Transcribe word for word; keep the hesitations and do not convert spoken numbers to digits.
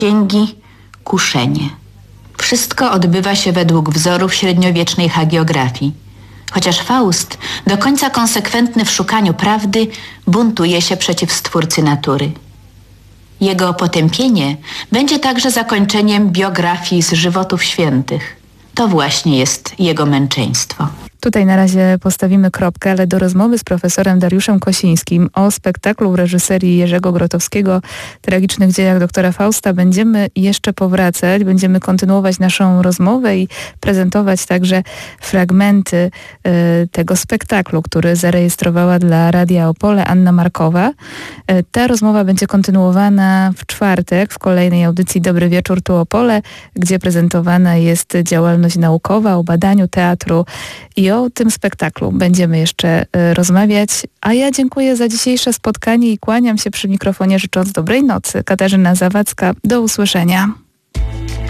księgi Kuszenie. Wszystko odbywa się według wzorów średniowiecznej hagiografii. Chociaż Faust, do końca konsekwentny w szukaniu prawdy, buntuje się przeciw Stwórcy natury. Jego potępienie będzie także zakończeniem biografii z żywotów świętych. To właśnie jest jego męczeństwo. Tutaj na razie postawimy kropkę, ale do rozmowy z profesorem Dariuszem Kosińskim o spektaklu reżyserii Jerzego Grotowskiego Tragicznych dziejach doktora Fausta będziemy jeszcze powracać, będziemy kontynuować naszą rozmowę i prezentować także fragmenty y, tego spektaklu, który zarejestrowała dla Radia Opole Anna Markowa. Y, ta rozmowa będzie kontynuowana w czwartek w kolejnej audycji Dobry Wieczór tu Opole, gdzie prezentowana jest działalność naukowa o badaniu teatru i o tym spektaklu będziemy jeszcze y, rozmawiać, a ja dziękuję za dzisiejsze spotkanie i kłaniam się przy mikrofonie, życząc dobrej nocy. Katarzyna Zawadzka, do usłyszenia.